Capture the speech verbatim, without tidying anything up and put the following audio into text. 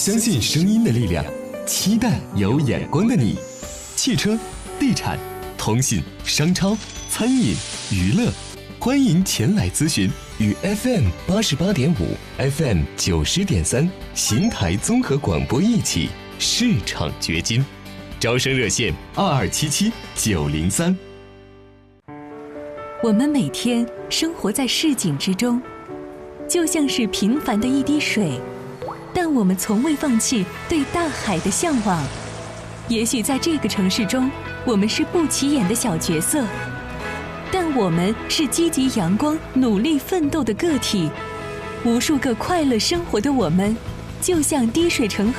相信声音的力量，期待有眼光的你。汽车、地产、通信、商超、餐饮、娱乐，欢迎前来咨询。与 F M 八十八点五、F M 九十点三邢台综合广播一起市场掘金，招生热线二二七七九零三。 我们每天生活在市井之中，就像是平凡的一滴水，但我们从未放弃对大海的向往。也许在这个城市中，我们是不起眼的小角色，但我们是积极阳光、努力奋斗的个体。无数个快乐生活的我们，就像滴水成河。